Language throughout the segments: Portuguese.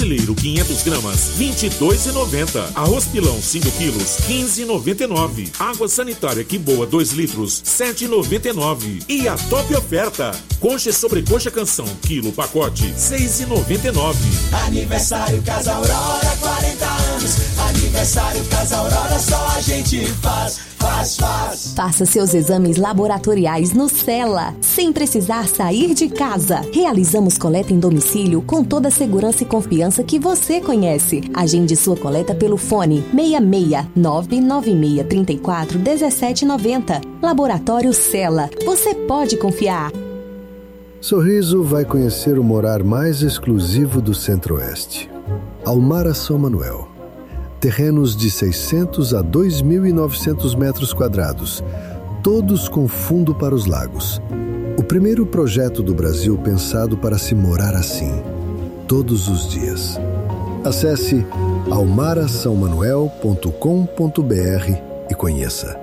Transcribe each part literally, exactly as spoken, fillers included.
brasileiro quinhentas gramas, vinte e dois reais e noventa centavos. Arroz pilão cinco quilos, quinze reais e noventa e nove centavos. Água sanitária que boa dois litros, sete reais e noventa e nove centavos. E a top oferta, coxa e sobrecoxa canção, quilo pacote, seis reais e noventa e nove centavos. Aniversário Casa Aurora, quarenta anos. Aniversário Casa Aurora, só a gente faz, faz, faz. Faça seus exames laboratoriais no Cela, sem precisar sair de casa. Realizamos coleta em domicílio com toda a segurança e confiança que você conhece. Agende sua coleta pelo fone seis seis nove nove seis três quatro um sete nove zero. Laboratório Cela. Você pode confiar. Sorriso vai conhecer o morar mais exclusivo do Centro-Oeste. Almara São Manuel. Terrenos de seiscentos a dois mil e novecentos metros quadrados, todos com fundo para os lagos. O primeiro projeto do Brasil pensado para se morar assim, todos os dias. Acesse almara são manuel ponto com ponto b r e conheça.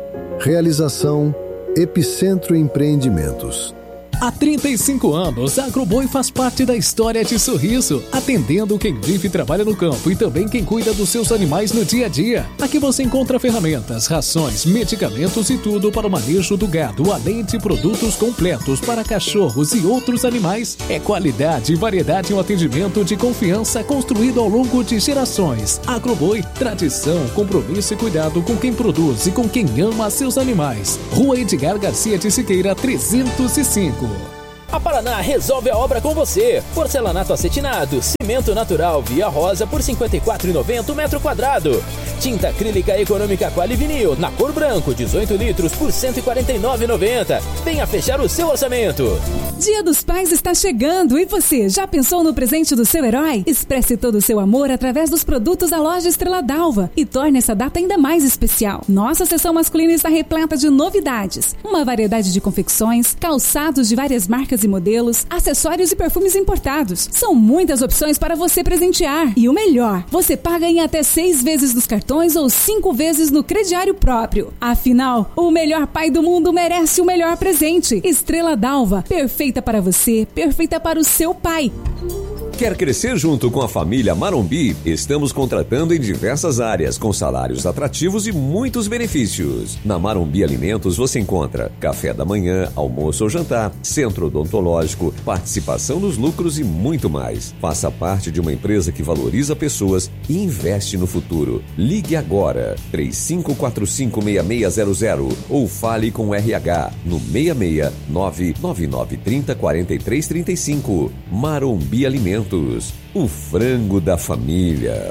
Realização Epicentro Empreendimentos. Há trinta e cinco anos, a Agroboi faz parte da história de Sorriso, atendendo quem vive e trabalha no campo e também quem cuida dos seus animais no dia a dia. Aqui você encontra ferramentas, rações, medicamentos e tudo para o manejo do gado, além de produtos completos para cachorros e outros animais. É qualidade e variedade em um atendimento de confiança construído ao longo de gerações. Agroboi, tradição, compromisso e cuidado com quem produz e com quem ama seus animais. Rua Edgar Garcia de Siqueira, trezentos e cinco. A Paraná resolve a obra com você. Porcelanato acetinado, cimento natural Via Rosa por cinquenta e quatro reais e noventa centavos o metro quadrado. Tinta acrílica econômica Quali Vinil na cor branco, dezoito litros por cento e quarenta e nove reais e noventa centavos. Venha fechar o seu orçamento. Dia dos Pais está chegando e você já pensou no presente do seu herói? Expresse todo o seu amor através dos produtos da loja Estrela d'Alva e torne essa data ainda mais especial. Nossa seção masculina está repleta de novidades. Uma variedade de confecções, calçados de várias marcas e modelos, acessórios e perfumes importados. São muitas opções para você presentear. E o melhor, você paga em até seis vezes nos cartões ou cinco vezes no crediário próprio. Afinal, o melhor pai do mundo merece o melhor presente. Estrela d'Alva, perfeita para você, perfeita para o seu pai. Quer crescer junto com a família Marombi? Estamos contratando em diversas áreas, com salários atrativos e muitos benefícios. Na Marombi Alimentos você encontra café da manhã, almoço ou jantar, centro odontológico, participação nos lucros e muito mais. Faça parte de uma empresa que valoriza pessoas e investe no futuro. Ligue agora, três cinco quatro cinco, seis seis zero zero ou fale com o R H no seis seis nove nove nove três zero quatro três três cinco. Marombi Alimentos. O frango da família.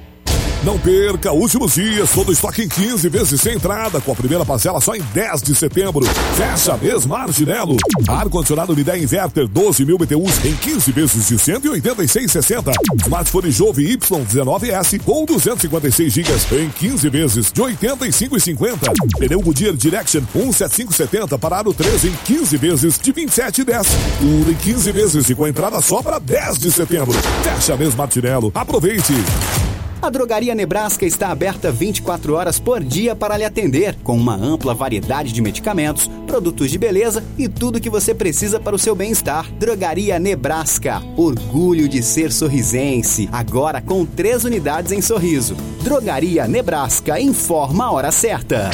Não perca, últimos dias, todo estoque em quinze vezes sem entrada, com a primeira parcela só em dez de setembro. Fecha mês Marginelo. Ar-condicionado Midea Inverter doze mil B T Us em quinze vezes de cento e oitenta e seis reais e sessenta centavos. Smartphone Jove Y dezenove S com duzentos e cinquenta e seis gigas em quinze vezes de oitenta e cinco reais e cinquenta centavos. Pneu Goodyear Direction cento e setenta e cinco setenta para aro treze em quinze vezes de vinte e sete reais e dez centavos. Tudo em quinze vezes e com entrada só para dez de setembro. Fecha mês Martinello. Aproveite! A Drogaria Nebraska está aberta vinte e quatro horas por dia para lhe atender, com uma ampla variedade de medicamentos, produtos de beleza e tudo que você precisa para o seu bem-estar. Drogaria Nebraska, orgulho de ser sorrisense, agora com três unidades em Sorriso. Drogaria Nebraska, informa a hora certa.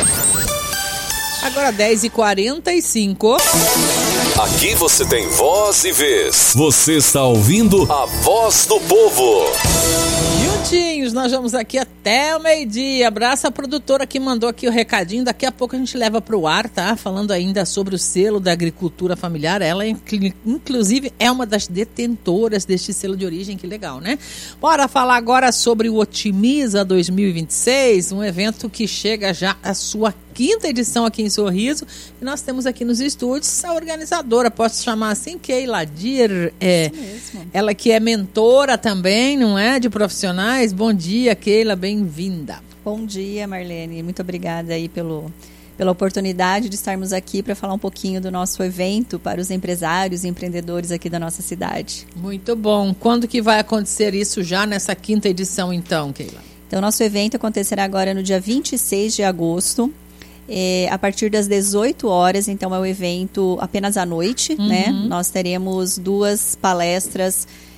Agora dez e quarenta e cinco. Aqui você tem voz e vez. Você está ouvindo a Voz do Povo. Juntinhos, nós vamos aqui até o meio-dia. Abraço a produtora que mandou aqui o recadinho. Daqui a pouco a gente leva para o ar, tá? Falando ainda sobre o selo da agricultura familiar. Ela, inclusive, é uma das detentoras deste selo de origem. Que legal, né? Bora falar agora sobre o Otimiza dois mil e vinte e seis, um evento que chega já à sua quinta edição aqui em Sorriso. E nós temos aqui nos estúdios a organizadora, posso chamar assim, Keila Dir. É, ela que é mentora também, não é? De profissionais. Bom dia, Keila, bem-vinda. Bom dia, Marlene. Muito obrigada aí pelo, pela oportunidade de estarmos aqui para falar um pouquinho do nosso evento para os empresários e empreendedores aqui da nossa cidade. Muito bom. Quando que vai acontecer isso já nessa quinta edição, então, Keila? Então, nosso evento acontecerá agora no dia vinte e seis de agosto. É, a partir das dezoito horas, então é o evento apenas à noite, uhum. né? Nós teremos duas palestras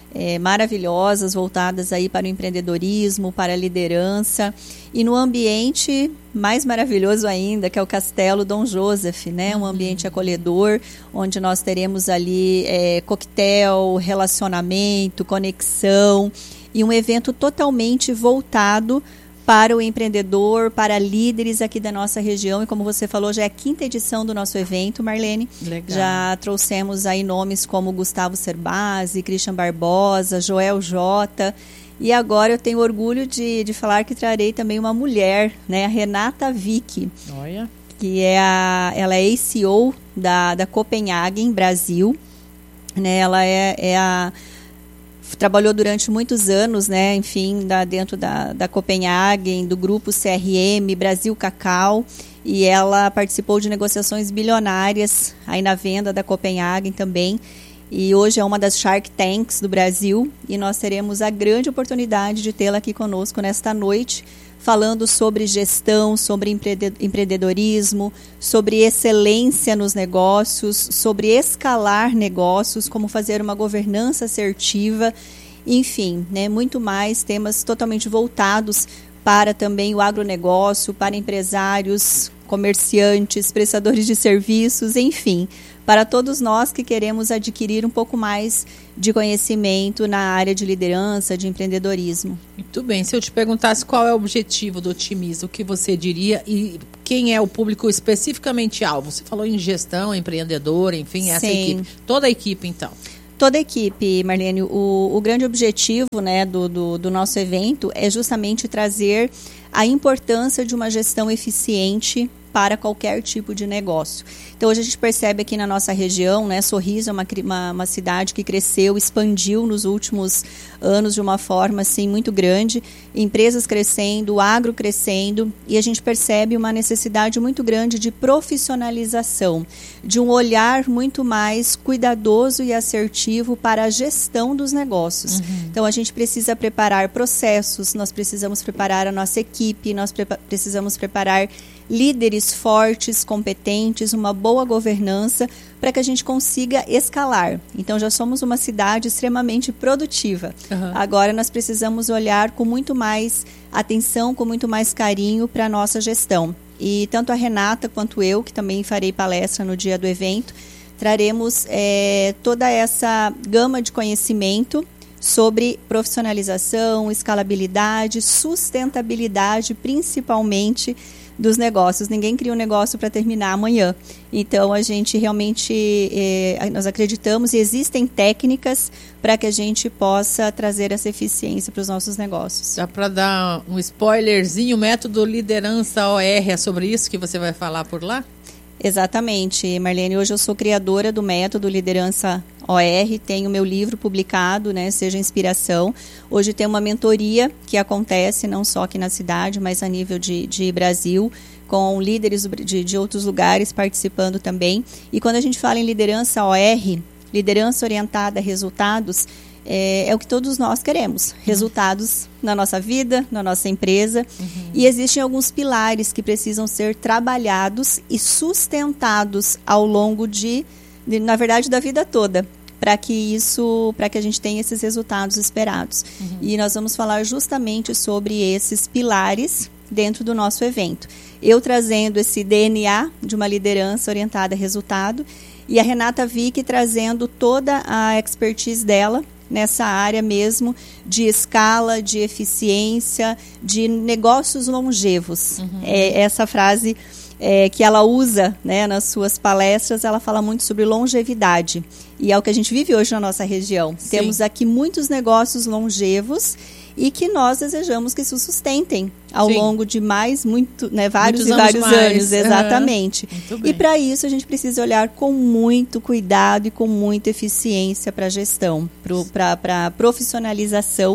é, maravilhosas, voltadas aí para o empreendedorismo, para a liderança, e no ambiente mais maravilhoso ainda, que é o Castelo Dom Joseph, né? Um ambiente acolhedor, onde nós teremos ali é, coquetel, relacionamento, conexão, e um evento totalmente voltado para o empreendedor, para líderes aqui da nossa região. E como você falou, já é a quinta edição do nosso evento, Marlene. Legal. Já trouxemos aí nomes como Gustavo Cerbasi, Christian Barbosa, Joel Jota. E agora eu tenho orgulho de, de falar que trarei também uma mulher, né? A Renata Vick. Olha. Que é a, ela é A C E O da, da Copenhagen, Brasil. Né? Ela é, é a... trabalhou durante muitos anos, né, enfim, da, dentro da, da Copenhagen, do grupo C R M, Brasil Cacau, e ela participou de negociações bilionárias aí na venda da Copenhagen também, e hoje é uma das Shark Tanks do Brasil, e nós teremos a grande oportunidade de tê-la aqui conosco nesta noite, falando sobre gestão, sobre empreendedorismo, sobre excelência nos negócios, sobre escalar negócios, como fazer uma governança assertiva, enfim, né, muito mais temas totalmente voltados para também o agronegócio, para empresários, comerciantes, prestadores de serviços, enfim, para todos nós que queremos adquirir um pouco mais de conhecimento na área de liderança, de empreendedorismo. Muito bem. Se eu te perguntasse qual é o objetivo do Otimismo, o que você diria e quem é o público especificamente alvo? Você falou em gestão, empreendedor, enfim, essa Sim. equipe. Toda a equipe, então. Toda a equipe, Marlene. O, o grande objetivo, né, do, do, do nosso evento é justamente trazer a importância de uma gestão eficiente para qualquer tipo de negócio. Então, hoje a gente percebe aqui na nossa região, né, Sorriso é uma, uma, uma cidade que cresceu, expandiu nos últimos anos de uma forma assim, muito grande, empresas crescendo, o agro crescendo, e a gente percebe uma necessidade muito grande de profissionalização, de um olhar muito mais cuidadoso e assertivo para a gestão dos negócios. Uhum. Então, a gente precisa preparar processos, nós precisamos preparar a nossa equipe, nós pre- precisamos preparar líderes fortes, competentes, uma boa governança para que a gente consiga escalar. Então, já somos uma cidade extremamente produtiva. Uhum. Agora, nós precisamos olhar com muito mais atenção, com muito mais carinho para a nossa gestão. E tanto a Renata quanto eu, que também farei palestra no dia do evento, traremos é, toda essa gama de conhecimento sobre profissionalização, escalabilidade, sustentabilidade, principalmente dos negócios. Ninguém cria um negócio para terminar amanhã. Então, a gente realmente, eh, nós acreditamos e existem técnicas para que a gente possa trazer essa eficiência para os nossos negócios. Dá para dar um spoilerzinho, o método Liderança O R, é sobre isso que você vai falar por lá? Exatamente, Marlene. Hoje eu sou criadora do método Liderança O R, tenho meu livro publicado, né, Seja Inspiração. Hoje tem uma mentoria que acontece não só aqui na cidade, mas a nível de, de Brasil, com líderes de, de outros lugares participando também. E quando a gente fala em liderança O R, liderança orientada a resultados, É, é o que todos nós queremos, resultados na nossa vida, na nossa empresa. Uhum. E existem alguns pilares que precisam ser trabalhados e sustentados ao longo de, de na verdade, da vida toda, para que isso, para que a gente tenha esses resultados esperados. Uhum. E nós vamos falar justamente sobre esses pilares dentro do nosso evento. Eu trazendo esse D N A de uma liderança orientada a resultado e a Renata Vick trazendo toda a expertise dela nessa área mesmo de escala, de eficiência, de negócios longevos. Uhum. É essa frase é, que ela usa, né, nas suas palestras, ela fala muito sobre longevidade. E é o que a gente vive hoje na nossa região. Sim. Temos aqui muitos negócios longevos e que nós desejamos que se sustentem ao Sim. longo de mais, muito, né, vários Muitos e vários anos, anos exatamente. Uhum. E para isso a gente precisa olhar com muito cuidado e com muita eficiência para a gestão, para a profissionalização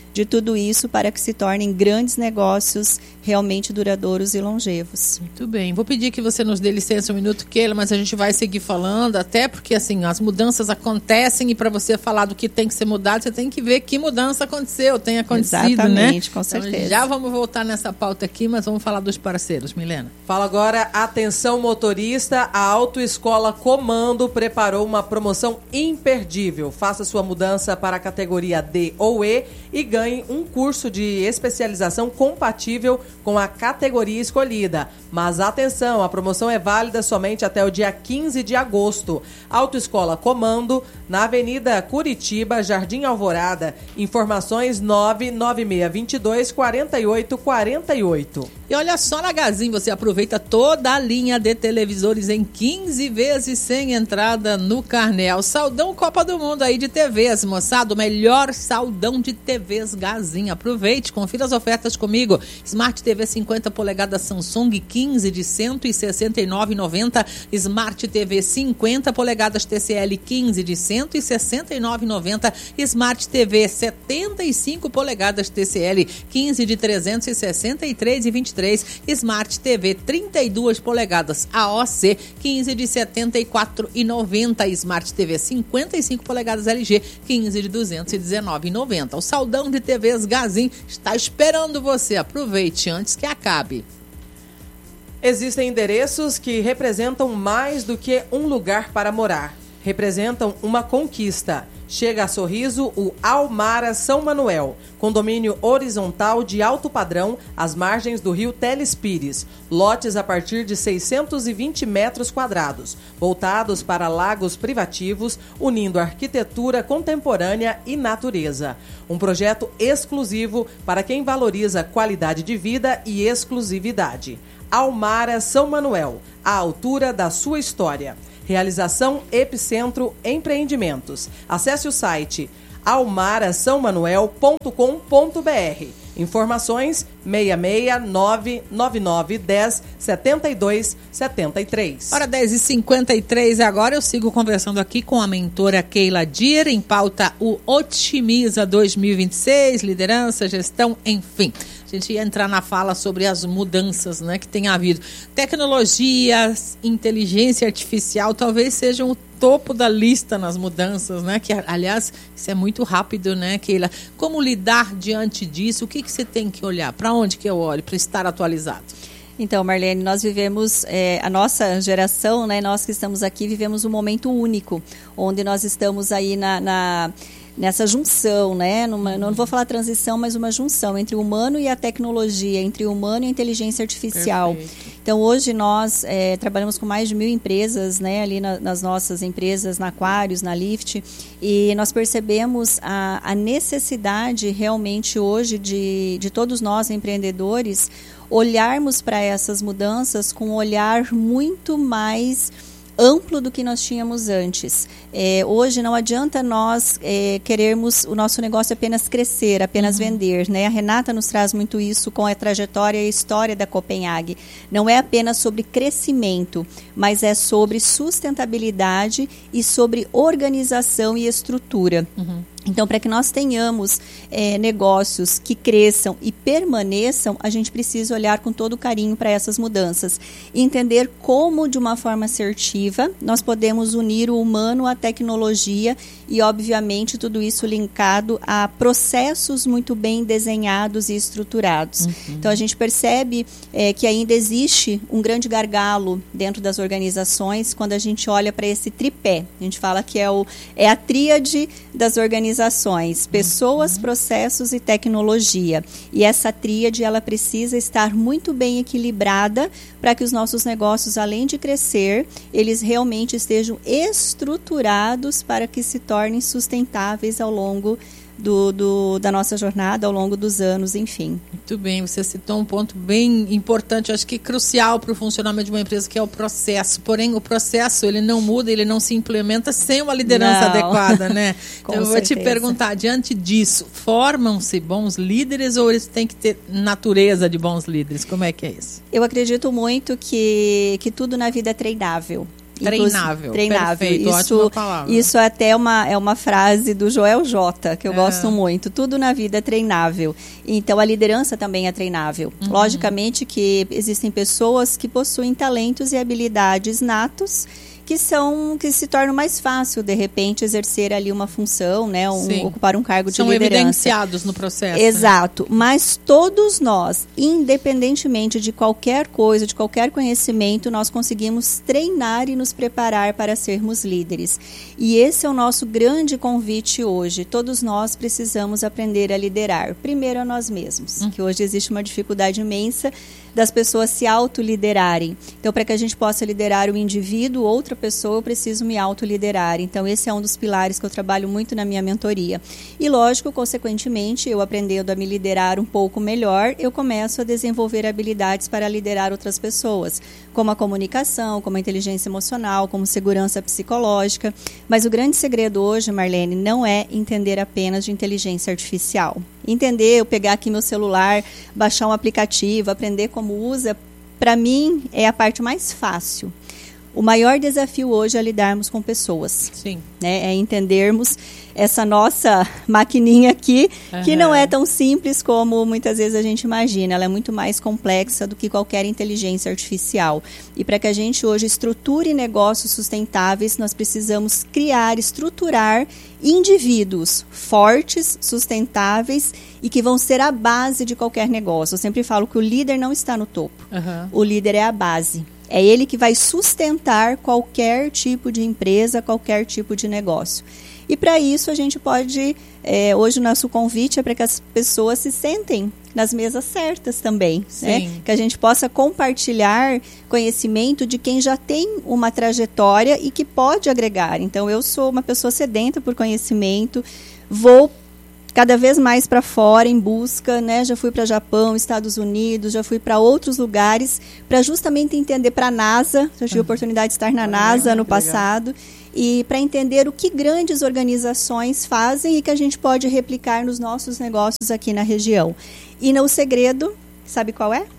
de tudo isso para que se tornem grandes negócios realmente duradouros e longevos. Muito bem. Vou pedir que você nos dê licença um minuto, Keila, mas a gente vai seguir falando, até porque assim, as mudanças acontecem e para você falar do que tem que ser mudado, você tem que ver que mudança aconteceu, tem acontecido, Exatamente, né? com certeza. Então, já vamos voltar nessa pauta aqui, mas vamos falar dos parceiros, Milena. Fala agora, atenção motorista, a Autoescola Comando preparou uma promoção imperdível. Faça sua mudança para a categoria D ou E e ganhe um curso de especialização compatível com a categoria escolhida. Mas atenção, a promoção é válida somente até o dia quinze de agosto. Autoescola Comando, na Avenida Curitiba, Jardim Alvorada. Informações nove nove seis dois dois, quatro oito quatro oito. E olha só, na Gazin você aproveita toda a linha de televisores em quinze vezes sem entrada no carnel. Saldão Copa do Mundo aí de T Vs, moçada, o melhor saldão de T Vs Gazin. Aproveite, confira as ofertas comigo. Smart T V cinquenta polegadas Samsung quinze de cento e sessenta e nove reais e noventa centavos. Smart T V cinquenta polegadas T C L quinze de cento e sessenta e nove reais e noventa centavos. Smart T V setenta e cinco polegadas T C L quinze de trezentos e sessenta e três reais e vinte e três centavos. Smart T V trinta e duas polegadas A O C quinze de setenta e quatro reais e noventa centavos. Smart T V cinquenta e cinco polegadas L G quinze de duzentos e dezenove reais e noventa centavos. O saldão de T Vs Gazin está esperando você. Aproveite antes que acabe. Existem endereços que representam mais do que um lugar para morar. Representam uma conquista. Chega a Sorriso o Almara São Manuel, condomínio horizontal de alto padrão às margens do rio Telespires. Lotes a partir de seiscentos e vinte metros quadrados, voltados para lagos privativos, unindo arquitetura contemporânea e natureza. Um projeto exclusivo para quem valoriza qualidade de vida e exclusividade. Almara São Manuel, à altura da sua história. Realização Epicentro Empreendimentos. Acesse o site almara são manuel ponto com ponto br. Informações seis seis nove nove nove um zero sete dois sete três. Hora dez e cinquenta e três agora, eu sigo conversando aqui com a mentora Keila Dir, em pauta o Otimiza dois mil e vinte e seis, liderança, gestão, enfim. A gente ia entrar na fala sobre as mudanças, né, que tem havido. Tecnologias, inteligência artificial talvez sejam o topo da lista nas mudanças, né? Que, aliás, isso é muito rápido, né, Keila? Como lidar diante disso? O que, que você tem que olhar? Para onde que eu olho para estar atualizado? Então, Marlene, nós vivemos, é, a nossa geração, né, nós que estamos aqui, vivemos um momento único, onde nós estamos aí na... na nessa junção, né? Numa, não vou falar transição, mas uma junção entre o humano e a tecnologia, entre o humano e a inteligência artificial. Perfeito. Então, hoje nós é, trabalhamos com mais de mil empresas, né? Ali na, nas nossas empresas, na Aquarius, na Lift, e nós percebemos a, a necessidade realmente hoje de, de todos nós empreendedores olharmos para essas mudanças com um olhar muito mais amplo do que nós tínhamos antes. É, hoje não adianta nós é, querermos o nosso negócio apenas crescer, apenas uhum. vender, né? A Renata nos traz muito isso com a trajetória e a história da Copenhague. Não é apenas sobre crescimento, mas é sobre sustentabilidade e sobre organização e estrutura. Uhum. Então, para que nós tenhamos é, negócios que cresçam e permaneçam, a gente precisa olhar com todo carinho para essas mudanças. E entender como, de uma forma assertiva, nós podemos unir o humano à tecnologia e, obviamente, tudo isso linkado a processos muito bem desenhados e estruturados. Uhum. Então, a gente percebe é, que ainda existe um grande gargalo dentro das organizações quando a gente olha para esse tripé. A gente fala que é, o, é a tríade das organizações. Pessoas, uhum. processos e tecnologia. E essa tríade, ela precisa estar muito bem equilibrada para que os nossos negócios, além de crescer, eles realmente estejam estruturados para que se tornem sustentáveis ao longo Do, do, da nossa jornada, ao longo dos anos, enfim. Muito bem, você citou um ponto bem importante, acho que crucial para o funcionamento de uma empresa, que é o processo. Porém, o processo, ele não muda, ele não se implementa sem uma liderança não. adequada, né? Então, eu vou certeza. te perguntar, diante disso, formam-se bons líderes ou eles têm que ter natureza de bons líderes? Como é que é isso? Eu acredito muito que, que tudo na vida é treinável. Treinável. Treinável. Perfeito, isso, ótima palavra. Isso é até uma, é uma frase do Joel J, que eu é. gosto muito. Tudo na vida é treinável. Então, a liderança também é treinável. Uhum. Logicamente que existem pessoas que possuem talentos e habilidades natos que são que se tornam mais fácil de repente exercer ali uma função, né, um, ocupar um cargo são de liderança. São evidenciados no processo. Exato, né? Mas todos nós, independentemente de qualquer coisa, de qualquer conhecimento, nós conseguimos treinar e nos preparar para sermos líderes. E esse é o nosso grande convite hoje. Todos nós precisamos aprender a liderar. Primeiro a nós mesmos, hum. que hoje existe uma dificuldade imensa das pessoas se autoliderarem. Então, para que a gente possa liderar o indivíduo, outra pessoa, eu preciso me autoliderar. Então, esse é um dos pilares que eu trabalho muito na minha mentoria. E, lógico, consequentemente, eu aprendendo a me liderar um pouco melhor, eu começo a desenvolver habilidades para liderar outras pessoas, como a comunicação, como a inteligência emocional, como segurança psicológica. Mas o grande segredo hoje, Marlene, não é entender apenas de inteligência artificial. Entender, eu pegar aqui meu celular, baixar um aplicativo, aprender como usa, para mim é a parte mais fácil. O maior desafio hoje é lidarmos com pessoas. Sim. Né? É entendermos essa nossa maquininha aqui, uhum. que não é tão simples como muitas vezes a gente imagina. Ela é muito mais complexa do que qualquer inteligência artificial. E para que a gente hoje estruture negócios sustentáveis, nós precisamos criar, estruturar indivíduos fortes, sustentáveis e que vão ser a base de qualquer negócio. Eu sempre falo que o líder não está no topo. Uhum. O líder é a base. É ele que vai sustentar qualquer tipo de empresa, qualquer tipo de negócio. E para isso a gente pode, é, hoje o nosso convite é para que as pessoas se sentem nas mesas certas também. Né? Que a gente possa compartilhar conhecimento de quem já tem uma trajetória e que pode agregar. Então eu sou uma pessoa sedenta por conhecimento, vou cada vez mais para fora em busca, né? Já fui para Japão, Estados Unidos, já fui para outros lugares para justamente entender, para a NASA, já tive a oportunidade de estar na NASA ano passado, e para entender o que grandes organizações fazem e que a gente pode replicar nos nossos negócios aqui na região. E no segredo, sabe qual é?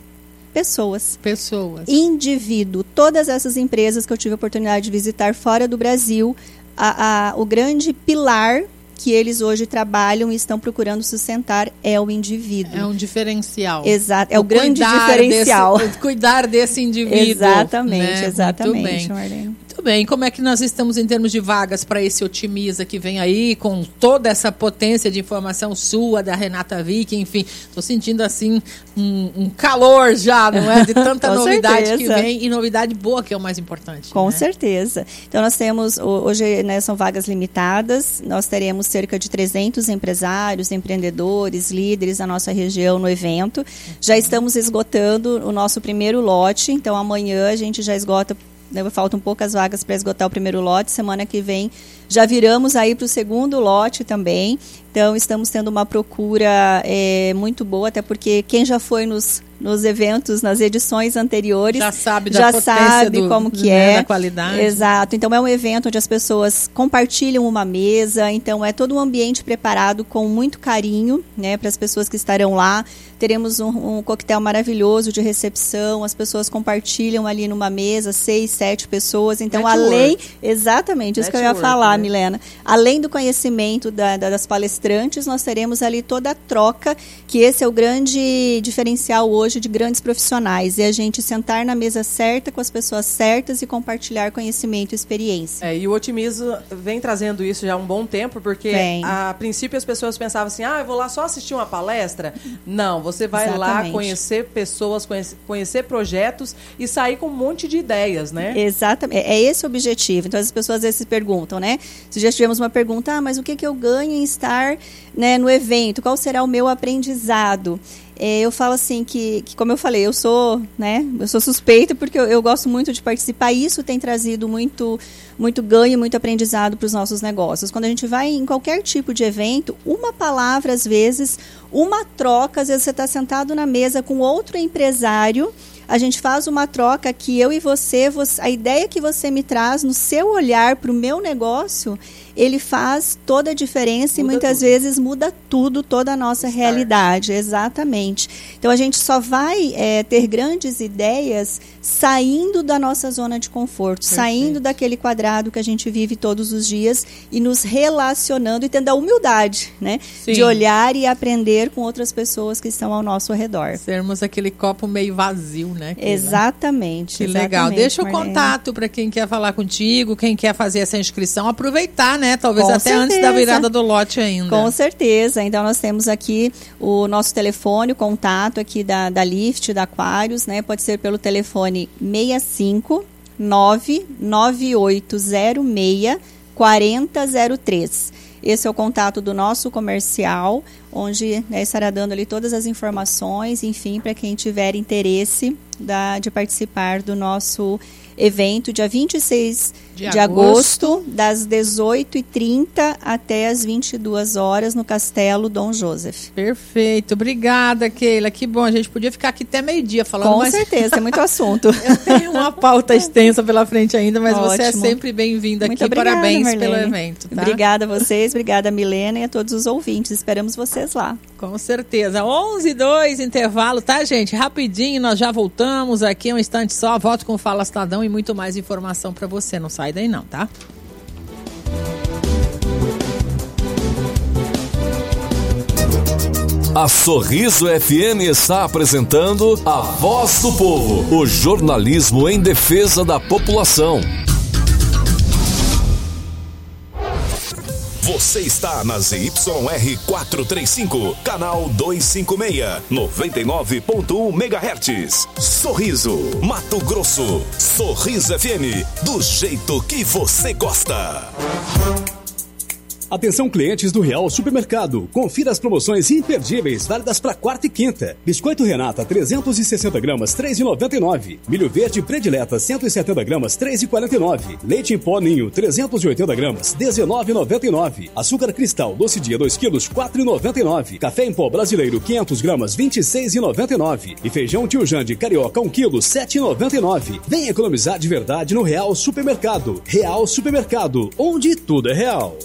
Pessoas. Pessoas. Indivíduo. Todas essas empresas que eu tive a oportunidade de visitar fora do Brasil, a, a, o grande pilar que eles hoje trabalham e estão procurando sustentar é o indivíduo. É um diferencial. Exato, é o, o grande diferencial. Desse, cuidar desse indivíduo. Exatamente, né? Exatamente. Muito bem. Marlene. Muito bem, como é que nós estamos em termos de vagas para esse Otimiza que vem aí, com toda essa potência de informação sua, da Renata Vick, enfim, estou sentindo assim um, um calor já, não é? De tanta novidade certeza. Que vem, e novidade boa, que é o mais importante. Com né? certeza. Então nós temos, hoje né, são vagas limitadas, nós teremos cerca de trezentos empresários, empreendedores, líderes da nossa região no evento. Já estamos esgotando o nosso primeiro lote, então amanhã a gente já esgota. Faltam poucas vagas para esgotar o primeiro lote. Semana que vem já viramos aí para o segundo lote também. Então, estamos tendo uma procura é, muito boa, até porque quem já foi nos, nos eventos, nas edições anteriores, já sabe, da já sabe do, como que né, é. Da qualidade. Exato. Então, é um evento onde as pessoas compartilham uma mesa. Então, é todo um ambiente preparado com muito carinho, né, para as pessoas que estarão lá. Teremos um, um coquetel maravilhoso de recepção. As pessoas compartilham ali numa mesa, seis, sete pessoas. Então, Network. além... Exatamente, isso Network, que eu ia falar, né? Milena. Além do conhecimento da, da, das palestrantes, nós teremos ali toda a troca, que esse é o grande diferencial hoje de grandes profissionais, é a gente sentar na mesa certa com as pessoas certas e compartilhar conhecimento e experiência. É, e o Otimiza vem trazendo isso já há um bom tempo, porque bem. a princípio as pessoas pensavam assim, ah, eu vou lá só assistir uma palestra. Não, você vai Exatamente. lá conhecer pessoas, conhecer, conhecer projetos e sair com um monte de ideias, né? Exatamente, é esse o objetivo. Então as pessoas às vezes se perguntam, né? Se já tivemos uma pergunta, ah, mas o que, que eu ganho em estar, né, no evento? Qual será o meu aprendizado? É, eu falo assim que, que, como eu falei, eu sou, né, eu sou suspeita porque eu, eu gosto muito de participar e isso tem trazido muito, muito ganho, muito aprendizado para os nossos negócios. Quando a gente vai em qualquer tipo de evento, uma palavra às vezes, uma troca, às vezes você está sentado na mesa com outro empresário, a gente faz uma troca que eu e você, você a ideia que você me traz no seu olhar para o meu negócio, ele faz toda a diferença muda e muitas tudo. vezes muda tudo, toda a nossa Start. realidade. Exatamente. Então, a gente só vai é, ter grandes ideias saindo da nossa zona de conforto, Perfeito. saindo daquele quadrado que a gente vive todos os dias e nos relacionando e tendo a humildade, né? Sim. De olhar e aprender com outras pessoas que estão ao nosso redor. Sermos aquele copo meio vazio, né? Keila? Exatamente. Que exatamente, legal. Deixa o Marlene. contato para quem quer falar contigo, quem quer fazer essa inscrição, aproveitar, né? Talvez Com até certeza. antes da virada do lote ainda. Com certeza. Então, nós temos aqui o nosso telefone, o contato aqui da, da Lift, da Aquários, né? Pode ser pelo telefone seis cinco nove nove oito zero seis quatro zero zero três. Esse é o contato do nosso comercial, onde né, estará dando ali todas as informações, enfim, para quem tiver interesse da, de participar do nosso evento, dia vinte e seis de, de agosto, agosto, das dezoito e trinta até as vinte e duas horas, no Castelo Dom Joseph. Perfeito. Obrigada, Keila. Que bom. A gente podia ficar aqui até meio-dia falando. Com mas... certeza, tem muito assunto. Eu tenho uma pauta extensa pela frente ainda, mas Ótimo. você é sempre bem-vinda aqui. Obrigada, Parabéns Marlene. pelo evento. Tá? Obrigada a vocês, obrigada a Milena e a todos os ouvintes. Esperamos vocês lá. Com certeza. onze e dois, intervalo, tá, gente? Rapidinho, nós já voltamos aqui, um instante só. Volto com Fala Cidadão e muito mais informação para você. Não sai daí não, tá? A Sorriso F M está apresentando A Voz do Povo, o jornalismo em defesa da população. Você está na Z Y R quatrocentos e trinta e cinco, canal duzentos e cinquenta e seis, noventa e nove ponto um megahertz. Sorriso, Mato Grosso. Sorriso F M, do jeito que você gosta. Atenção clientes do Real Supermercado. Confira as promoções imperdíveis válidas para quarta e quinta. Biscoito Renata trezentos e sessenta gramas, três reais e noventa e nove centavos. Milho verde Predileta cento e setenta gramas, três reais e quarenta e nove centavos. Leite em pó Ninho trezentos e oitenta gramas, dezenove reais e noventa e nove centavos. Açúcar Cristal Doce Dia dois quilos, quatro reais e noventa e nove centavos. Café em pó brasileiro quinhentas gramas, vinte e seis reais e noventa e nove centavos. E feijão Tio Jande Carioca um quilo, sete reais e noventa e nove centavos. Vem economizar de verdade no Real Supermercado. Real Supermercado, onde tudo é real.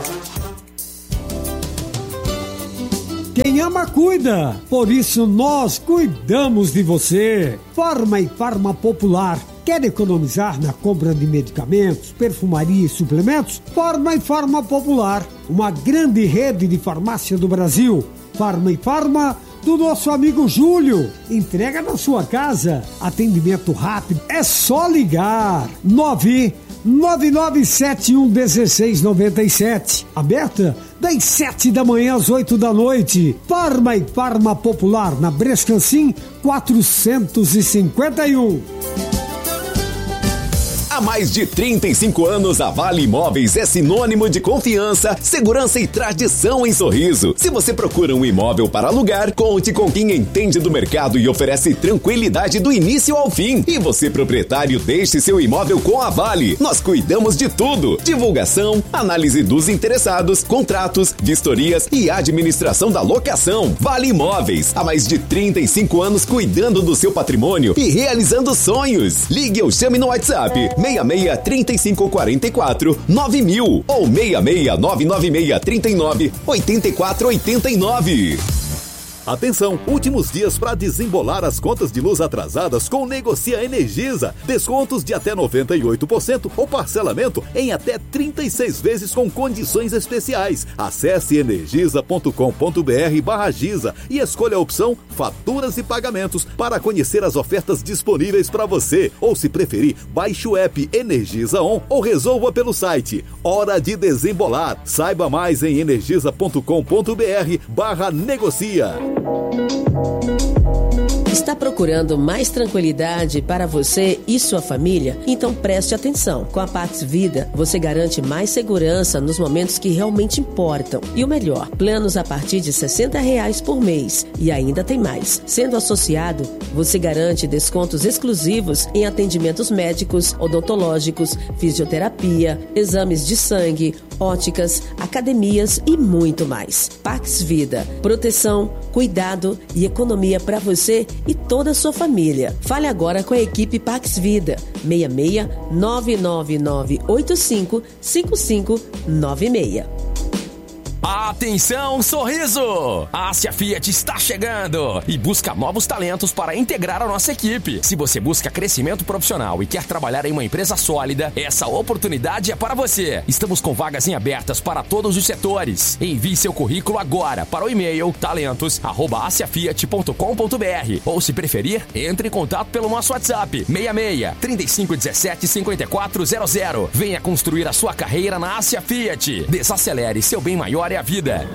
Quem ama, cuida. Por isso, nós cuidamos de você. Farma e Farma Popular. Quer economizar na compra de medicamentos, perfumaria e suplementos? Farma e Farma Popular. Uma grande rede de farmácia do Brasil. Farma e Farma do nosso amigo Júlio. Entrega na sua casa. Atendimento rápido. É só ligar. nove nove nove sete um um seis nove sete. Aberta das sete da manhã às oito da noite. Farma e Farma Popular, na Brescancim quatrocentos e cinquenta e um. Há mais de trinta e cinco anos, a Vale Imóveis é sinônimo de confiança, segurança e tradição em Sorriso. Se você procura um imóvel para alugar, conte com quem entende do mercado e oferece tranquilidade do início ao fim. E você, proprietário, deixe seu imóvel com a Vale. Nós cuidamos de tudo: divulgação, análise dos interessados, contratos, vistorias e administração da locação. Vale Imóveis, há mais de trinta e cinco anos cuidando do seu patrimônio e realizando sonhos. Ligue ou chame no WhatsApp seis seis, três cinco quatro quatro, nove mil ou seis seis, nove nove seis, três nove, oito quatro oito nove. Atenção, últimos dias para desembolar as contas de luz atrasadas com Negocia Energisa. Descontos de até noventa e oito por cento ou parcelamento em até trinta e seis vezes com condições especiais. Acesse energisa ponto com ponto br barra Giza e escolha a opção Faturas e Pagamentos para conhecer as ofertas disponíveis para você. Ou, se preferir, baixe o app Energisa On ou resolva pelo site. Hora de desembolar. Saiba mais em energisa ponto com ponto br barra Negocia. Está procurando mais tranquilidade para você e sua família? Então preste atenção. Com a Pax Vida, você garante mais segurança nos momentos que realmente importam. E o melhor, planos a partir de sessenta reais por mês. E ainda tem mais. Sendo associado, você garante descontos exclusivos em atendimentos médicos, odontológicos, fisioterapia, exames de sangue, óticas, academias e muito mais. Pax Vida, proteção, cuidado e economia para você e toda a sua família. Fale agora com a equipe Pax Vida. seis seis nove nove nove oito cinco cinco cinco nove seis. Atenção, Sorriso! A Ásia Fiat está chegando e busca novos talentos para integrar a nossa equipe. Se você busca crescimento profissional e quer trabalhar em uma empresa sólida, essa oportunidade é para você. Estamos com vagas em abertas para todos os setores. Envie seu currículo agora para o e-mail talentos arroba asia fiat ponto com ponto b r ou, se preferir, entre em contato pelo nosso WhatsApp seis seis, três cinco um sete, cinco quatro zero zero. Venha construir a sua carreira na Ásia Fiat. Desacelere, seu bem maior é a vida.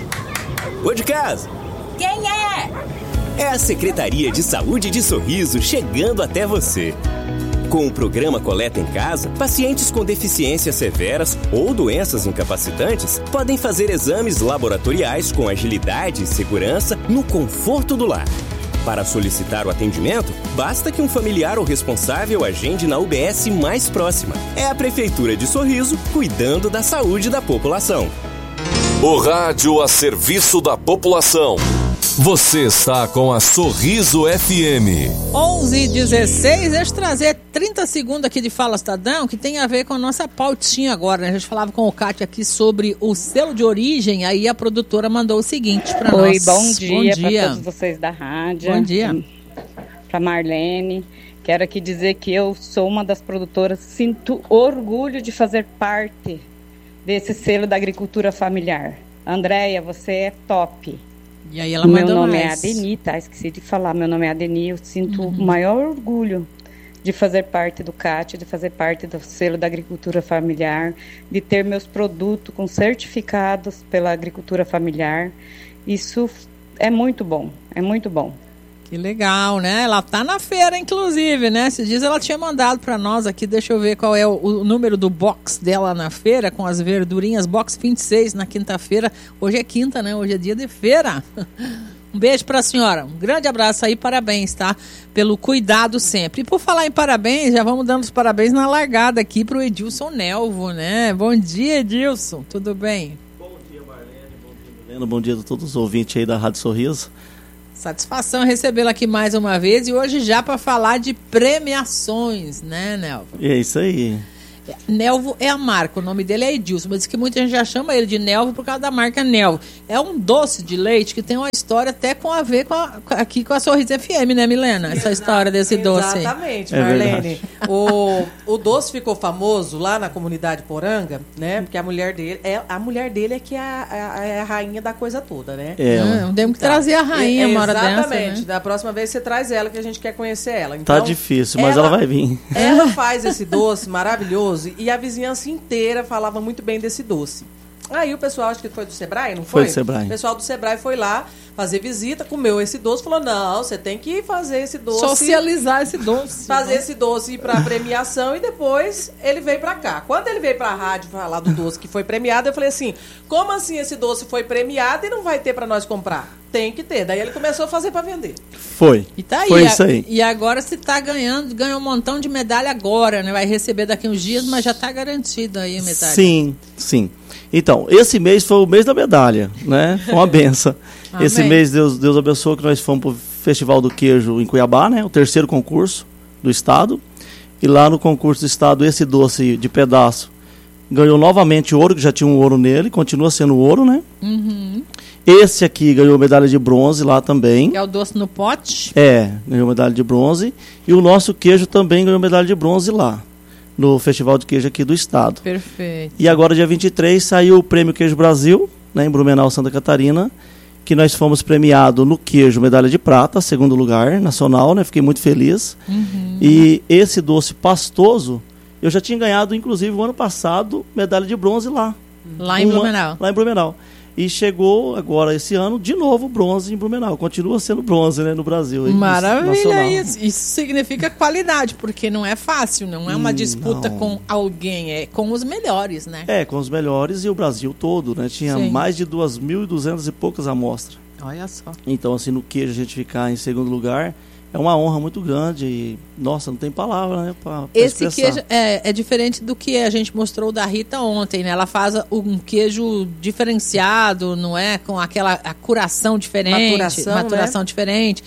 Ô de casa! Quem é? É a Secretaria de Saúde de Sorriso chegando até você. Com o programa Coleta em Casa, pacientes com deficiências severas ou doenças incapacitantes podem fazer exames laboratoriais com agilidade e segurança no conforto do lar. Para solicitar o atendimento, basta que um familiar ou responsável agende na U B S mais próxima. É a Prefeitura de Sorriso cuidando da saúde da população. O rádio a serviço da população. Você está com a Sorriso F M. onze e dezesseis, deixa eu trazer trinta segundos aqui de Fala Estadão, que tem a ver com a nossa pautinha agora, né? A gente falava com o Cátia aqui sobre o selo de origem, aí a produtora mandou o seguinte para nós. Oi, bom dia, bom dia para todos vocês da rádio. Bom dia. Para Marlene, quero aqui dizer que eu sou uma das produtoras, sinto orgulho de fazer parte desse selo da agricultura familiar. Andréia, você é top. E aí ela mandou Meu nome mais. é Adeni, tá? Esqueci de falar. Meu nome é Adeni. Eu sinto o maior orgulho de fazer parte do C A T, de fazer parte do selo da agricultura familiar, de ter meus produtos com certificados pela agricultura familiar. Isso é muito bom, é muito bom. Que legal, né? Ela tá na feira, inclusive, né? Esses dias ela tinha mandado para nós aqui, deixa eu ver qual é o, o número do box dela na feira, com as verdurinhas, box vinte e seis, na quinta-feira. Hoje é quinta, né? Hoje é dia de feira. Um beijo para a senhora, um grande abraço aí, parabéns, tá? Pelo cuidado sempre. E por falar em parabéns, já vamos dando os parabéns na largada aqui pro Edilson Nelvo, né? Bom dia, Edilson, tudo bem? Bom dia, Marlene, bom dia, Milena, bom dia a todos os ouvintes aí da Rádio Sorriso. Satisfação recebê-la aqui mais uma vez e hoje já para falar de premiações, né, Nelvo? É isso aí. Nelvo é a marca, o nome dele é Edilson, mas diz que muita gente já chama ele de Nelvo por causa da marca Nelvo. É um doce de leite que tem uma história até com a ver com a, aqui com a Sorriso F M, né, Milena? Essa história desse doce. Exatamente, Marlene. É o, o doce ficou famoso lá na comunidade Poranga, né? Porque a mulher dele é, a mulher dele é que é a, a, é a rainha da coisa toda, né? É. Ah, temos que então, trazer a rainha é, uma hora exatamente. dessa, né? Da próxima vez você traz ela, que a gente quer conhecer ela. Então, tá difícil, mas ela, ela vai vir. Ela faz esse doce maravilhoso e a vizinhança inteira falava muito bem desse doce. Aí o pessoal, acho que foi do Sebrae, não foi? Foi do Sebrae. O pessoal do Sebrae foi lá fazer visita, comeu esse doce, falou, não, você tem que fazer esse doce. Socializar esse doce. Fazer esse doce para premiação e depois ele veio para cá. Quando ele veio para a rádio falar do doce que foi premiado, eu falei assim, como assim esse doce foi premiado e não vai ter para nós comprar? Tem que ter. Daí ele começou a fazer para vender. Foi. E tá aí. Foi isso aí. E agora se tá ganhando, ganhou um montão de medalha agora, né? Vai receber daqui uns dias, mas já tá garantido aí a medalha. Sim, sim. Então, esse mês foi o mês da medalha, né? Foi uma benção. Esse mês, Deus, Deus abençoou que nós fomos pro Festival do Queijo em Cuiabá, né? O terceiro concurso do estado. E lá no concurso do estado, esse doce de pedaço ganhou novamente ouro, que já tinha um ouro nele, continua sendo ouro, né? Uhum. Esse aqui ganhou medalha de bronze lá também. É o doce no pote? É, ganhou medalha de bronze. E o nosso queijo também ganhou medalha de bronze lá, no Festival de Queijo aqui do estado. Perfeito. E agora, dia vinte e três, saiu o Prêmio Queijo Brasil, né, em Blumenau, Santa Catarina, que nós fomos premiados no queijo medalha de prata, segundo lugar nacional, né? Fiquei muito feliz. Uhum. E esse doce pastoso, eu já tinha ganhado, inclusive, o ano passado, medalha de bronze lá. Lá em Uma, Blumenau. Lá em Blumenau. E chegou agora, esse ano, de novo, bronze em Blumenau. Continua sendo bronze, né, no Brasil. Maravilha isso. Isso significa qualidade, porque não é fácil, não é uma disputa não. com alguém, é com os melhores, né? É, com os melhores e o Brasil todo, né? Tinha Sim. mais de duas mil e duzentas e poucas amostras. Olha só. Então, assim, no queijo a gente ficar em segundo lugar é uma honra muito grande e, nossa, não tem palavra, né, pra, pra Esse expressar. queijo é, é diferente do que a gente mostrou da Rita ontem, né? Ela faz um queijo diferenciado, não é? Com aquela a curação diferente, Maturação, maturação né? diferente.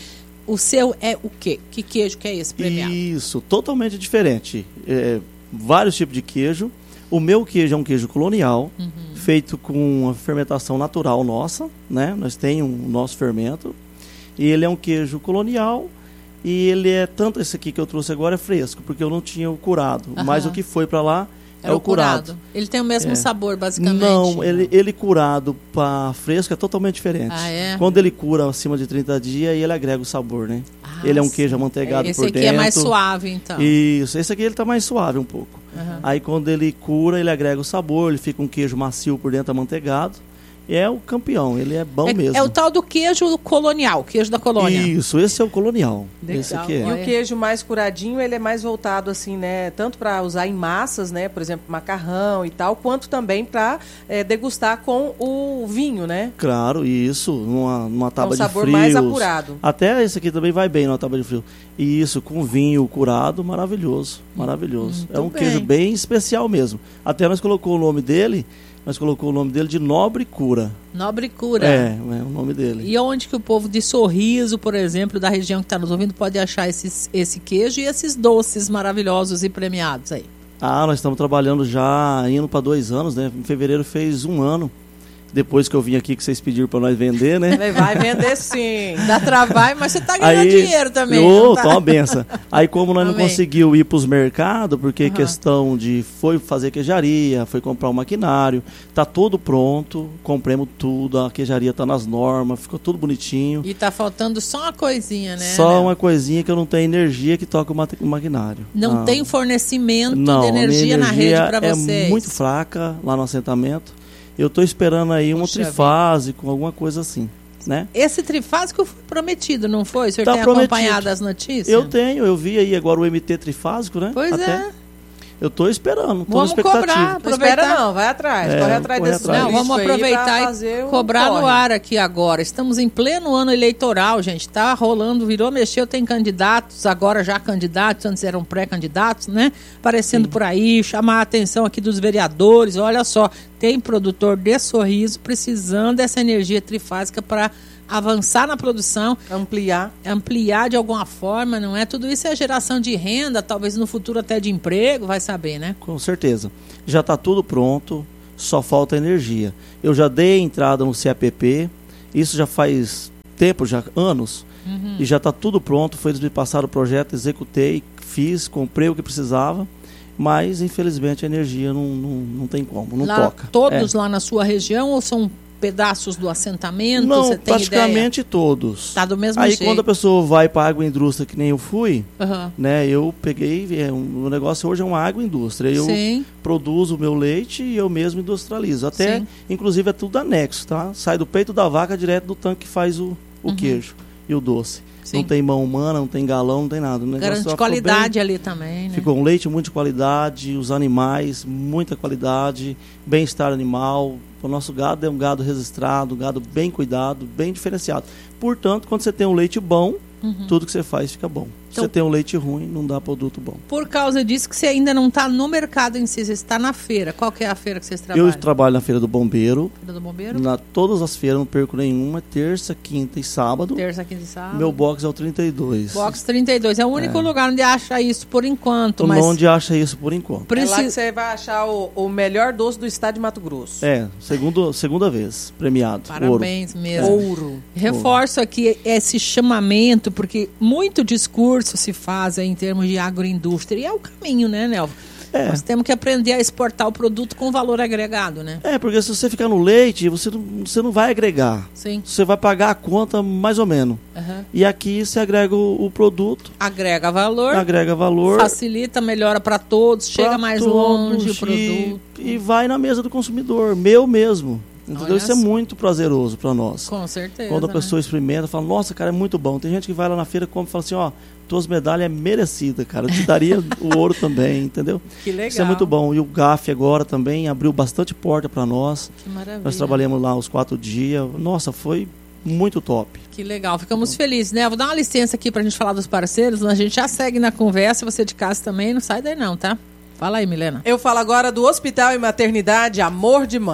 o seu é o quê? Que queijo que é esse premiado? Isso, totalmente diferente. É, vários tipos de queijo. O meu queijo é um queijo colonial, uhum. feito com uma fermentação natural nossa, né? Nós temos o nosso fermento. E ele é um queijo colonial e ele é, tanto esse aqui que eu trouxe agora é fresco, porque eu não tinha o curado. Uhum. Mas o que foi para lá é, é o curado. curado. Ele tem o mesmo é. sabor, basicamente? Não, ele, ele curado para fresco é totalmente diferente. Ah, é? Quando ele cura acima de trinta dias, ele agrega o sabor, né? Ah, ele é um sim. queijo amanteigado esse por dentro. Esse aqui é mais suave, então. Isso, esse aqui ele tá mais suave um pouco. Uhum. Aí quando ele cura, ele agrega o sabor, ele fica um queijo macio por dentro, amanteigado. É o campeão, ele é bom é, mesmo. É o tal do queijo colonial, queijo da colônia. Isso, esse é o colonial. Legal. Esse aqui é. E o queijo mais curadinho, ele é mais voltado assim, né? Tanto para usar em massas, né? Por exemplo, macarrão e tal, quanto também para é, degustar com o vinho, né? Claro, isso, numa, numa tábua é um de frios. sabor mais apurado. Até esse aqui também vai bem numa tábua de frio. E isso, com vinho curado, maravilhoso, maravilhoso. Muito é um bem. queijo bem especial mesmo. Até nós colocou o nome dele... Nós colocou o nome dele de Nobre Cura. Nobre Cura. É, é o nome dele. E onde que o povo de Sorriso, por exemplo, da região que está nos ouvindo, pode achar esses, esse queijo e esses doces maravilhosos e premiados aí? Ah, nós estamos trabalhando já, indo para dois anos, né? Em fevereiro fez um ano. Depois que eu vim aqui que vocês pediram para nós vender, né? Vai vender sim. Dá trabalho, mas você tá ganhando aí, dinheiro também. Ô, tá? tá uma benção. Aí como nós Amém. não conseguimos ir para os mercados, porque Uhum. questão de foi fazer queijaria, foi comprar um maquinário, tá tudo pronto, compramos tudo, a queijaria tá nas normas, ficou tudo bonitinho. E tá faltando só uma coisinha, né? Só né? uma coisinha que eu não tenho energia que toca o, ma- o maquinário. Não ah. tem fornecimento não, de energia, energia na rede para vocês. É muito fraca lá no assentamento. Eu estou esperando aí uma Puxa trifásico, alguma coisa assim, né? Esse trifásico foi prometido, não foi? O senhor Tá tem prometido. acompanhado as notícias? Eu tenho, eu vi aí agora o M T trifásico, né? Pois Até. é. Eu estou esperando, tô Vamos na expectativa. cobrar, Não aproveitar. espera não, vai atrás, É, corre atrás corre desses atrás. Não, vamos aproveitar e um cobrar corre. no ar aqui agora. Estamos em pleno ano eleitoral, gente. Tá rolando, virou, mexeu, tem candidatos, agora já candidatos, antes eram pré-candidatos, né? Aparecendo Sim. por aí, chamar a atenção aqui dos vereadores. Olha só, tem produtor de Sorriso precisando dessa energia trifásica para avançar na produção, ampliar, ampliar de alguma forma, não é? Tudo isso é geração de renda, talvez no futuro até de emprego, vai saber, né? Com certeza. Já está tudo pronto, só falta energia. Eu já dei entrada no C A P P, isso já faz tempo, já anos, uhum. e já está tudo pronto. Foi eles me passaram o projeto, executei, fiz, comprei o que precisava. Mas, infelizmente, a energia não, não, não tem como, não lá, toca. Todos é. lá na sua região ou são pedaços do assentamento? Não, você tem praticamente ideia? todos. Tá do mesmo Aí jeito. quando a pessoa vai para a agroindústria, que nem eu fui, uhum. né, eu peguei, é, um, o negócio hoje é uma agroindústria. Eu Sim. produzo o meu leite e eu mesmo industrializo. Até, Sim. inclusive, é tudo anexo, tá? Sai do peito da vaca direto do tanque que faz o, o uhum. queijo e o doce. Sim. Não tem mão humana, não tem galão, não tem nada. Garante qualidade bem, ali também, né? Ficou um leite muito de qualidade, os animais, muita qualidade, bem-estar animal. O nosso gado é um gado registrado, um gado bem cuidado, bem diferenciado. Portanto, quando você tem um leite bom, uhum. tudo que você faz fica bom. Se Então, você tem um leite ruim, não dá produto bom. Por causa disso que você ainda não está no mercado em si, você está na feira. Qual que é a feira que vocês trabalham? Eu trabalho na Feira do Bombeiro. Feira do Bombeiro? Na, todas as feiras, não perco nenhuma. Terça, quinta e sábado. Terça, quinta e sábado. Meu box é o trinta e dois. Box trinta e dois. É o único É. lugar onde acha isso por enquanto. Mas Onde acha isso por enquanto. É lá que você vai achar o, o melhor doce do estado de Mato Grosso. É, segundo, segunda vez, premiado. Parabéns ouro. mesmo. Ouro. Reforço aqui esse chamamento, porque muito discurso se faz aí em termos de agroindústria. E é o caminho, né, Nelva? É. Nós temos que aprender a exportar o produto com valor agregado, né? É, porque se você ficar no leite, você não, você não vai agregar. Sim. Você vai pagar a conta mais ou menos. Uhum. E aqui você agrega o, o produto. Agrega valor. Agrega valor. Facilita, melhora para todos, chega pra mais todos, longe o e, produto. E vai na mesa do consumidor, meu mesmo. Entendeu? Olha Isso é só. muito prazeroso para nós. Com certeza. Quando a né? pessoa experimenta, fala, nossa, cara, é muito bom. Tem gente que vai lá na feira e come e fala assim, ó, tuas medalhas é merecida, cara. Eu te daria o ouro também, entendeu? Que legal. Isso é muito bom. E o G A F agora também abriu bastante porta para nós. Que maravilha. Nós trabalhamos lá os quatro dias. Nossa, foi muito top. Que legal, ficamos felizes, né? Vou dar uma licença aqui pra gente falar dos parceiros, mas a gente já segue na conversa, você de casa também, não sai daí não, tá? Fala aí, Milena. Eu falo agora do Hospital e Maternidade Amor de Mãe.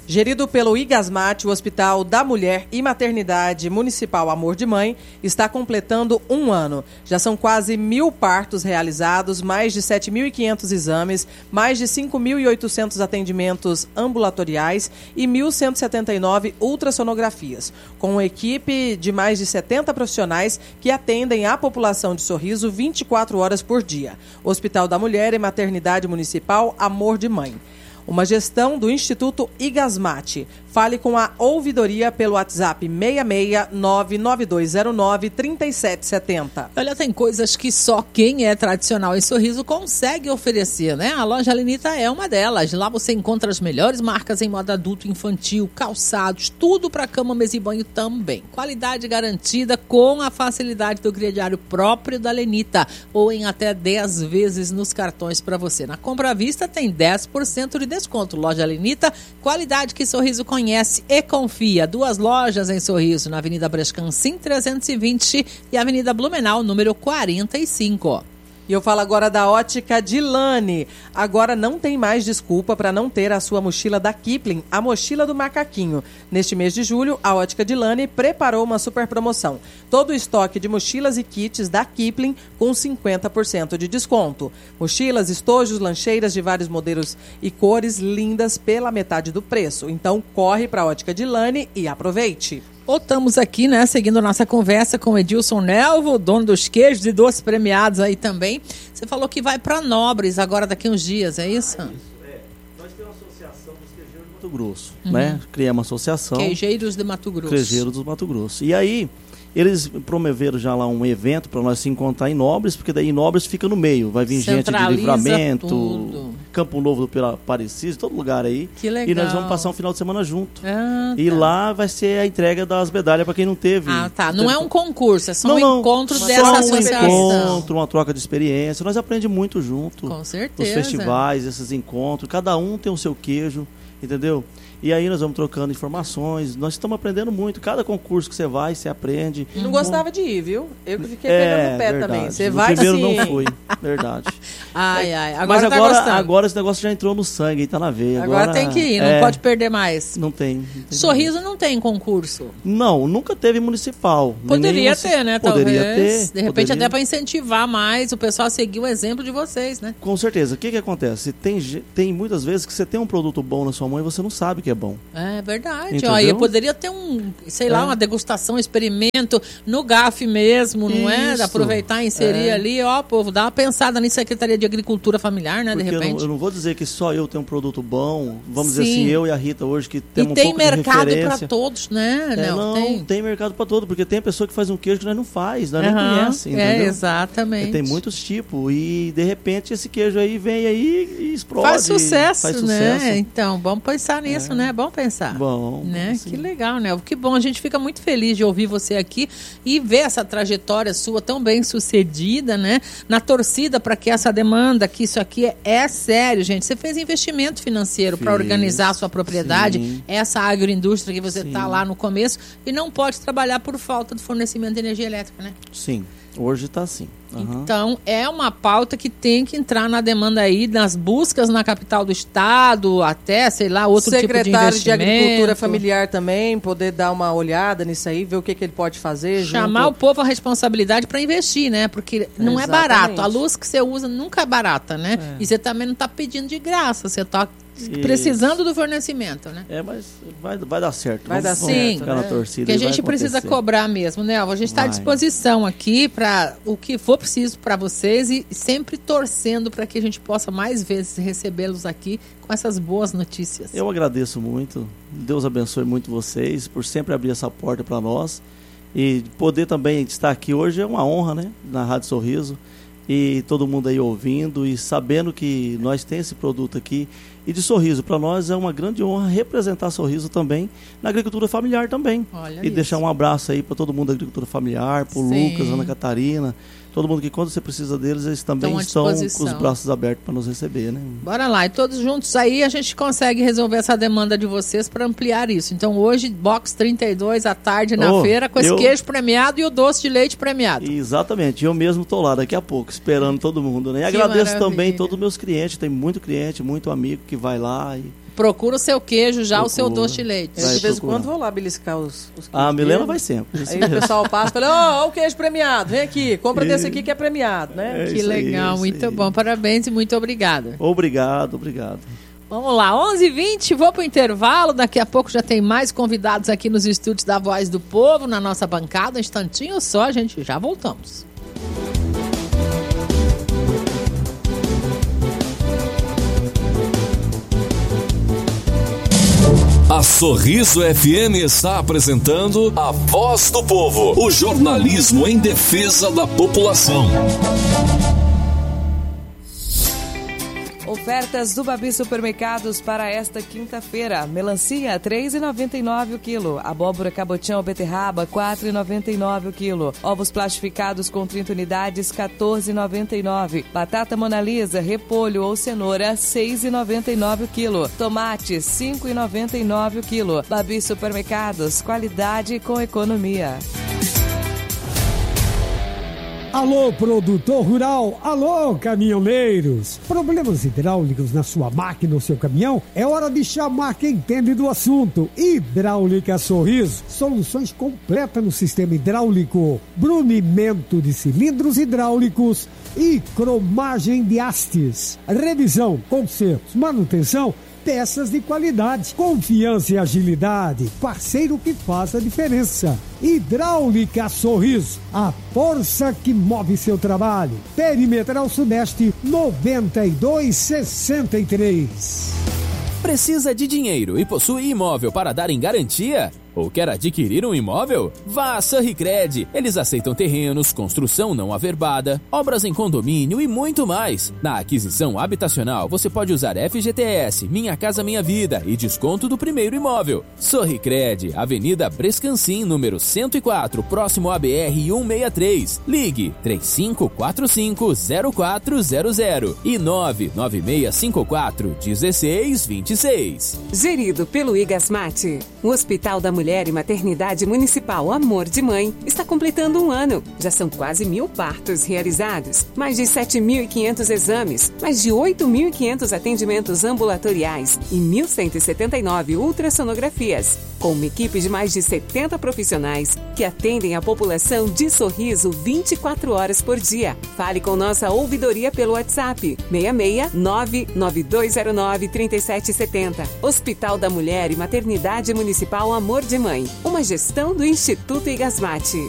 Gerido pelo Igasmate, o Hospital da Mulher e Maternidade Municipal Amor de Mãe está completando um ano. Já são quase mil partos realizados, mais de sete mil e quinhentos exames, mais de cinco mil e oitocentos atendimentos ambulatoriais e mil cento e setenta e nove ultrassonografias, com uma equipe de mais de setenta profissionais que atendem a população de Sorriso vinte e quatro horas por dia. Hospital da Mulher e Maternidade Municipal Amor de Mãe. Uma gestão do Instituto Igasmate. Fale com a ouvidoria pelo WhatsApp seis seis nove nove dois zero nove três sete sete zero. Olha, tem coisas que só quem é tradicional em Sorriso consegue oferecer, né? A loja Lenita é uma delas. Lá você encontra as melhores marcas em moda adulto, infantil, calçados, tudo para cama, mesa e banho também. Qualidade garantida com a facilidade do crediário próprio da Lenita ou em até dez vezes nos cartões para você. Na compra à vista tem dez por cento de desconto. Loja Lenita, qualidade que Sorriso conhece. Conhece e confia. Duas lojas em Sorriso, na Avenida Brescancim trezentos e vinte e Avenida Blumenau, número quarenta e cinco. E eu falo agora da Ótica Dilane. Agora não tem mais desculpa para não ter a sua mochila da Kipling, a mochila do macaquinho. Neste mês de julho, a Ótica Dilane preparou uma super promoção. Todo o estoque de mochilas e kits da Kipling com cinquenta por cento de desconto. Mochilas, estojos, lancheiras de vários modelos e cores lindas pela metade do preço. Então corre para a Ótica Dilane e aproveite. Estamos aqui, né, seguindo nossa conversa com o Edilson Nelvo, dono dos queijos e doces premiados aí também. Você falou que vai para Nobres agora daqui uns dias, é isso? É, nós temos uma associação dos queijeiros do Mato Grosso, uhum. né? Criamos uma associação. Queijeiros do Mato Grosso. Queijeiros do Mato Grosso. E aí, eles promoveram já lá um evento para nós se encontrar em Nobres, porque daí Nobres fica no meio. Vai vir gente de Livramento, tudo. Campo Novo do Aparecido, todo lugar aí. Que legal. E nós vamos passar um final de semana junto. Ah, e tá. lá vai ser a entrega das medalhas para quem não teve. Ah, tá. Não é um concurso, é só não, um não, encontro só dessa um associação. encontro, uma troca de experiência. Nós aprendemos muito junto. Com certeza. Os festivais, esses encontros. Cada um tem o seu queijo, entendeu? E aí nós vamos trocando informações, nós estamos aprendendo muito. Cada concurso que você vai, você aprende. Não uhum. gostava de ir, viu? Eu que fiquei é, pegando o pé verdade. também. Você no vai primeiro sim. não foi, verdade. Ai, ai. Agora Mas tá agora, gostando. agora esse negócio já entrou no sangue, está na veia. Agora, agora tem que ir, não é, pode perder mais. Não tem. Não tem Sorriso mais. Não tem concurso? Não, nunca teve municipal. Poderia ter, né? Poderia talvez. ter. De repente poderia. até para incentivar mais o pessoal a seguir o exemplo de vocês, né? Com certeza. O que que acontece? Tem, tem muitas vezes que você tem um produto bom na sua mão e você não sabe que é bom. É verdade. Entendeu? Ó, eu poderia ter um, sei lá, é. uma degustação, um experimento no G A F mesmo, não é? De aproveitar e inserir é. ali, ó, povo, dá uma pensada na Secretaria de Agricultura Familiar, né, Porque de repente. Eu não, eu não vou dizer que só eu tenho um produto bom, vamos Sim. dizer assim, eu e a Rita hoje que temos e tem um pouco de mercado referência. para todos, né? É, não, não, tem. tem mercado para todos, porque tem pessoa que faz um queijo que nós não faz, nós uhum. nem conhece, entendeu? É, exatamente. E tem muitos tipos e de repente esse queijo aí vem aí e explode. Faz sucesso, faz né? sucesso. Então, vamos pensar nisso, é. né? Bom pensar. Bom. Né? Assim. Que legal, né? Que bom, a gente fica muito feliz de ouvir você aqui e ver essa trajetória sua tão bem sucedida, né? Na torcida para que essa demanda, que isso aqui é, é sério, gente. Você fez investimento financeiro para organizar a sua propriedade, sim. essa agroindústria que você está lá no começo e não pode trabalhar por falta de fornecimento de energia elétrica, né? Sim, hoje está assim. Uhum. Então, é uma pauta que tem que entrar na demanda aí, nas buscas na capital do estado, até, sei lá, outro Secretário tipo de investimento. de Agricultura Familiar também, poder dar uma olhada nisso aí, ver o que, que ele pode fazer. Chamar junto... o povo à responsabilidade para investir, né? Porque não é, é barato. A luz que você usa nunca é barata, né? É. E você também não está pedindo de graça, você está precisando do fornecimento, né? É, mas vai, vai dar certo. Vai vamos, dar sim. Ficar na torcida que a gente precisa cobrar mesmo, né? A gente está à disposição aqui para o que for preciso para vocês e sempre torcendo para que a gente possa mais vezes recebê-los aqui com essas boas notícias. Eu agradeço muito. Deus abençoe muito vocês por sempre abrir essa porta para nós e poder também estar aqui hoje é uma honra, né? Na Rádio Sorriso. E todo mundo aí ouvindo e sabendo que nós temos esse produto aqui. E de Sorriso, para nós é uma grande honra representar Sorriso também na agricultura familiar também. Olha e isso. Deixar um abraço aí para todo mundo da agricultura familiar, para o Lucas, Ana Catarina, todo mundo que quando você precisa deles, eles também estão com os braços abertos para nos receber, né? Bora lá, e todos juntos aí a gente consegue resolver essa demanda de vocês para ampliar isso. Então hoje, box trinta e dois à tarde na oh, feira, com esse eu... queijo premiado e o doce de leite premiado. Exatamente, eu mesmo estou lá daqui a pouco, esperando todo mundo, né? E agradeço maravilha. também todos os meus clientes, tem muito cliente, muito amigo que vai lá e procura o seu queijo já, Procura. o seu doce de leite. Eu, de vez em quando vou lá beliscar os, os A Milena vai sempre. Aí o pessoal passa e fala, ó, oh, o queijo premiado, vem aqui, compra desse aqui que é premiado, né? É que legal, aí, muito aí. bom. Parabéns e muito obrigada. Obrigado, obrigado. Vamos lá, onze e vinte, vou pro intervalo. Daqui a pouco já tem mais convidados aqui nos estúdios da Voz do Povo, na nossa bancada. Um instantinho só, a gente já voltamos. A Sorriso F M está apresentando a Voz do Povo, o jornalismo em defesa da população. Ofertas do Babi Supermercados para esta quinta-feira. Melancia, três reais e noventa e nove centavos o quilo. Abóbora cabotiã ou beterraba, quatro reais e noventa e nove centavos o quilo. Ovos plastificados com trinta unidades, quatorze reais e noventa e nove centavos. Batata Mona Lisa, repolho ou cenoura, seis reais e noventa e nove centavos o quilo. Tomate, cinco reais e noventa e nove centavos o quilo. Babi Supermercados, qualidade com economia. Alô, produtor rural! Alô, caminhoneiros! Problemas hidráulicos na sua máquina ou seu caminhão? É hora de chamar quem entende do assunto. Hidráulica Sorriso. Soluções completas no sistema hidráulico. Brunimento de cilindros hidráulicos e cromagem de hastes. Revisão, consertos, manutenção, peças de qualidade, confiança e agilidade, parceiro que faz a diferença. Hidráulica Sorriso, a força que move seu trabalho. Perimetral Sudeste noventa e dois sessenta e três. Precisa de dinheiro e possui imóvel para dar em garantia? Ou quer adquirir um imóvel? Vá a Sorricred. Eles aceitam terrenos, construção não averbada, obras em condomínio e muito mais. Na aquisição habitacional, você pode usar F G T S, Minha Casa Minha Vida e desconto do primeiro imóvel. Sorricred, Avenida Brescancim, número cento e quatro, próximo à B R cento e sessenta e três. Ligue três cinco quatro cinco zero quatro zero zero e nove nove seis cinco quatro um seis dois seis. Gerido pelo Igasmate, o Hospital da Mulher e Maternidade Municipal Amor de Mãe está completando um ano. Já são quase mil partos realizados, mais de sete mil e quinhentos exames, mais de oito mil e quinhentos atendimentos ambulatoriais e mil cento e setenta e nove ultrassonografias, com uma equipe de mais de setenta profissionais que atendem a população de Sorriso vinte e quatro horas por dia. Fale com nossa ouvidoria pelo WhatsApp seis seis nove nove dois zero nove três sete sete zero. Hospital da Mulher e Maternidade Municipal Amor de Mãe, uma gestão do Instituto Igasmate.